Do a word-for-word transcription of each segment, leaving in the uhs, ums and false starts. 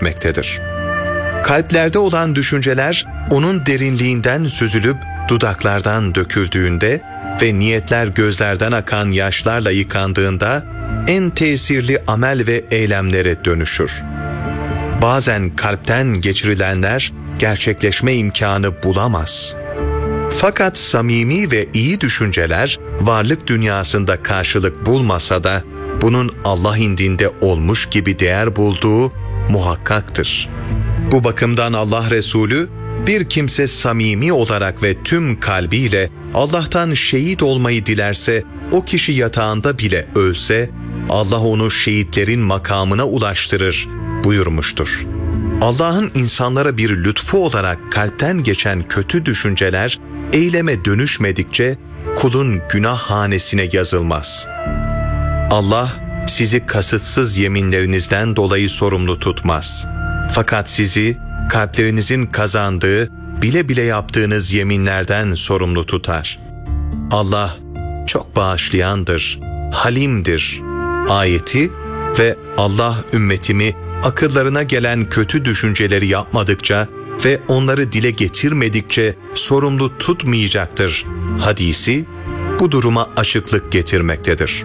etmektedir. Kalplerde olan düşünceler onun derinliğinden süzülüp dudaklardan döküldüğünde ve niyetler gözlerden akan yaşlarla yıkandığında en tesirli amel ve eylemlere dönüşür. Bazen kalpten geçirilenler gerçekleşme imkanı bulamaz. Fakat samimi ve iyi düşünceler varlık dünyasında karşılık bulmasa da bunun Allah indinde olmuş gibi değer bulduğu muhakkaktır. Bu bakımdan Allah Resulü, bir kimse samimi olarak ve tüm kalbiyle Allah'tan şehit olmayı dilerse, o kişi yatağında bile ölse, Allah onu şehitlerin makamına ulaştırır buyurmuştur. Allah'ın insanlara bir lütfu olarak kalpten geçen kötü düşünceler, eyleme dönüşmedikçe kulun günah hanesine yazılmaz. Allah sizi kasıtsız yeminlerinizden dolayı sorumlu tutmaz. Fakat sizi kalplerinizin kazandığı, bile bile yaptığınız yeminlerden sorumlu tutar. Allah çok bağışlayandır, halimdir ayeti ve Allah ümmetimi akıllarına gelen kötü düşünceleri yapmadıkça ve onları dile getirmedikçe sorumlu tutmayacaktır hadisi bu duruma açıklık getirmektedir.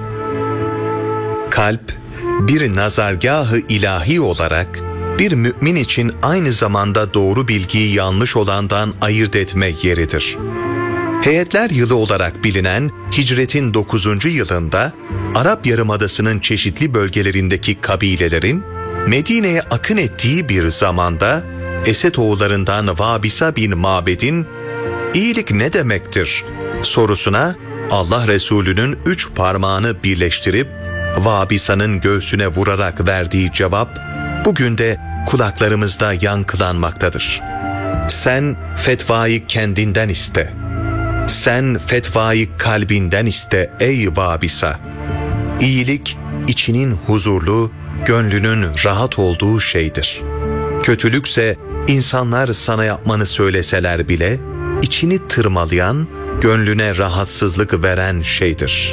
Kalp, bir nazargâh-ı ilahi olarak bir mümin için aynı zamanda doğru bilgiyi yanlış olandan ayırt etme yeridir. Heyetler yılı olarak bilinen Hicret'in dokuzuncu yılında Arap Yarımadası'nın çeşitli bölgelerindeki kabilelerin Medine'ye akın ettiği bir zamanda Esed-oğullarından Vabisa bin Mabed'in "İyilik ne demektir?" sorusuna Allah Resulü'nün üç parmağını birleştirip Vabisa'nın göğsüne vurarak verdiği cevap bugün de kulaklarımızda yankılanmaktadır. Sen fetvayı kendinden iste. Sen fetvayı kalbinden iste ey Vabisa. İyilik içinin huzurlu, gönlünün rahat olduğu şeydir. Kötülükse insanlar sana yapmanı söyleseler bile içini tırmalayan, gönlüne rahatsızlık veren şeydir.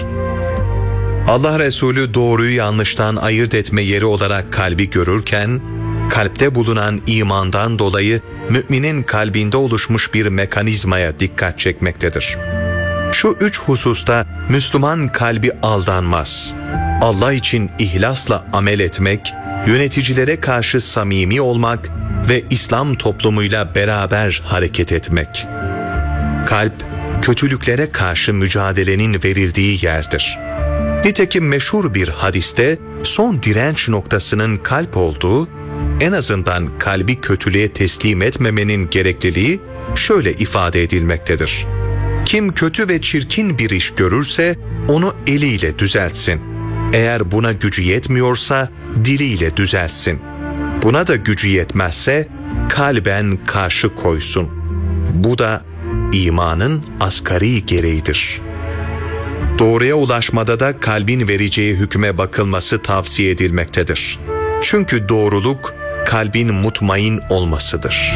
Allah Resulü doğruyu yanlıştan ayırt etme yeri olarak kalbi görürken, kalpte bulunan imandan dolayı müminin kalbinde oluşmuş bir mekanizmaya dikkat çekmektedir. Şu üç hususta Müslüman kalbi aldanmaz. Allah için ihlasla amel etmek, yöneticilere karşı samimi olmak ve İslam toplumuyla beraber hareket etmek. Kalp, kötülüklere karşı mücadelenin verildiği yerdir. Nitekim meşhur bir hadiste son direnç noktasının kalp olduğu, en azından kalbi kötülüğe teslim etmemenin gerekliliği şöyle ifade edilmektedir. Kim kötü ve çirkin bir iş görürse onu eliyle düzeltsin. Eğer buna gücü yetmiyorsa diliyle düzeltsin. Buna da gücü yetmezse kalben karşı koysun. Bu da imanın asgari gereğidir. Doğruya ulaşmada da kalbin vereceği hükme bakılması tavsiye edilmektedir. Çünkü doğruluk kalbin mutmain olmasıdır.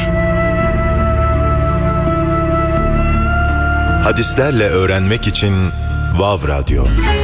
Hadislerle öğrenmek için Vav Radyo.